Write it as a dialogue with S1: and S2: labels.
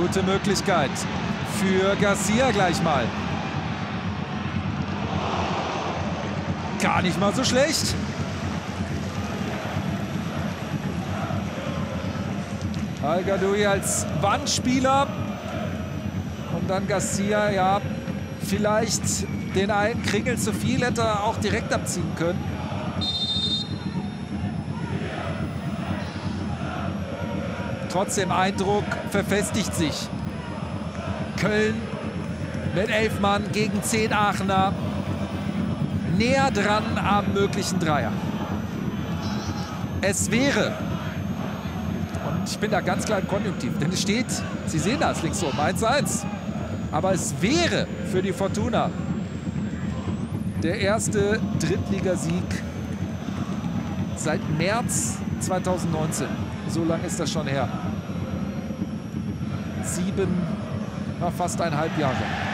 S1: Gute Möglichkeit für Garcia gleich mal. Gar nicht mal so schlecht. Al-Gadoui als Wandspieler. Und dann Garcia, ja, vielleicht den einen Kringel zu viel hätte er auch direkt abziehen können. Trotzdem Eindruck verfestigt sich. Köln mit 11 Mann gegen 10 Aachener. Näher dran am möglichen Dreier. Es wäre, und ich bin da ganz klar im Konjunktiv, denn es steht, Sie sehen das, links oben, 1:1. Aber es wäre für die Fortuna der erste Drittligasieg seit März 2019. So lange ist das schon her. Fast 1,5 Jahre.